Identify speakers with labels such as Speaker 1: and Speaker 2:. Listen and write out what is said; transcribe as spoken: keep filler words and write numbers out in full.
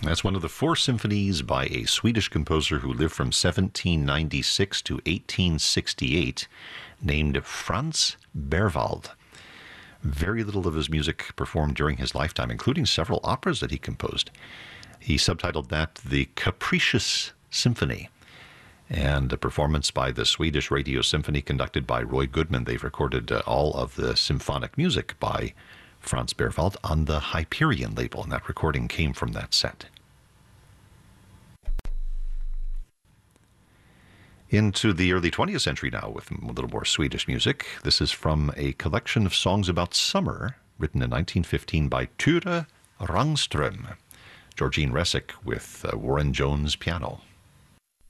Speaker 1: That's one of the four symphonies by a Swedish composer who lived from seventeen ninety-six to eighteen sixty-eight, named Franz Berwald. Very little of his music performed during his lifetime, including several operas that he composed. He subtitled that the Capricious Symphony, and a performance by the Swedish Radio Symphony conducted by Roy Goodman. They've recorded uh, all of the symphonic music by Franz Berwald on the Hyperion label, and that recording came from that set. Into the early twentieth century now with a little more Swedish music. This is from a collection of songs about summer written in nineteen fifteen by Ture Rangström. Georgine Resick with uh, Warren Jones piano.